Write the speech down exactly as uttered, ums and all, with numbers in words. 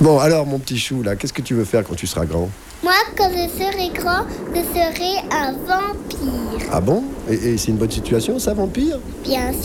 Bon, alors, mon petit chou, là, qu'est-ce que tu veux faire quand tu seras grand? Moi, quand je serai grand, je serai un vampire. Ah bon? Et, et c'est une bonne situation, ça, vampire? Bien sûr.